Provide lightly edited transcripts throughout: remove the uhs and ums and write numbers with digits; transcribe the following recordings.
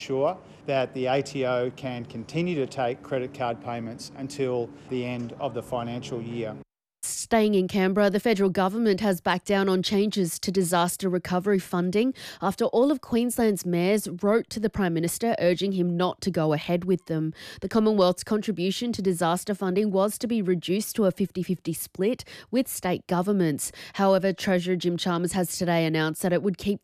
Sure that the ATO can continue to take credit card payments until the end of the financial year. Staying in Canberra, the federal government has backed down on changes to disaster recovery funding after all of Queensland's mayors wrote to the Prime Minister urging him not to go ahead with them. The Commonwealth's contribution to disaster funding was to be reduced to a 50-50 split with state governments. However, Treasurer Jim Chalmers has today announced that it would keep the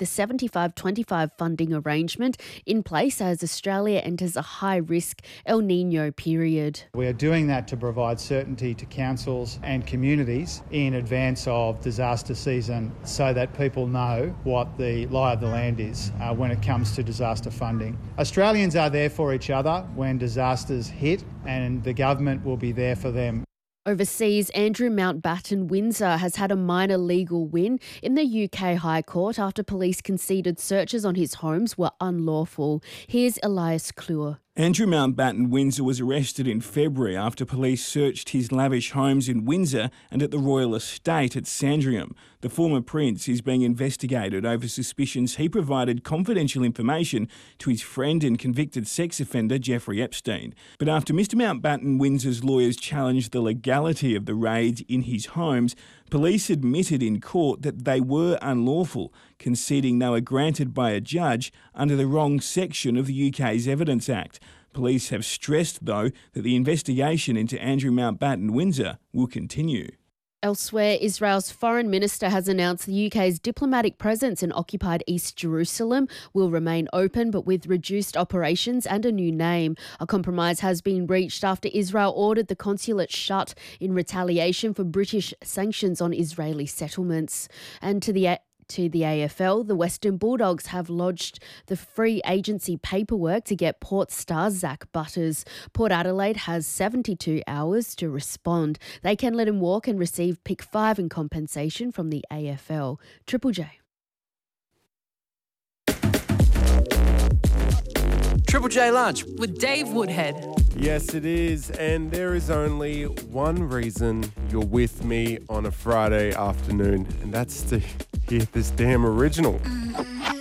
75-25 funding arrangement in place as Australia enters a high-risk El Niño period. We are doing that to provide certainty to councils and communities in advance of disaster season so that people know what the lie of the land is when it comes to disaster funding. Australians are there for each other when disasters hit, and the government will be there for them. Overseas, Andrew Mountbatten Windsor has had a minor legal win in the UK High Court after police conceded searches on his homes were unlawful. Here's Elias Clure. Andrew Mountbatten Windsor was arrested in February after police searched his lavish homes in Windsor and at the Royal Estate at Sandringham. The former prince is being investigated over suspicions he provided confidential information to his friend and convicted sex offender Jeffrey Epstein. But after Mr Mountbatten Windsor's lawyers challenged the legality of the raids in his homes, police admitted in court that they were unlawful, conceding they were granted by a judge under the wrong section of the UK's Evidence Act. Police have stressed, though, that the investigation into Andrew Mountbatten Windsor will continue. Elsewhere, Israel's foreign minister has announced the UK's diplomatic presence in occupied East Jerusalem will remain open but with reduced operations and a new name. A compromise has been reached after Israel ordered the consulate shut in retaliation for British sanctions on Israeli settlements. And to the AFL, the Western Bulldogs have lodged the free agency paperwork to get Port star Zach Butters. Port Adelaide has 72 hours to respond. They can let him walk and receive pick 5 in compensation from the AFL. Triple J. Triple J Lunch with Dave Woodhead. Yes, it is. And there is only one reason you're with me on a Friday afternoon, and that's to hear this damn original.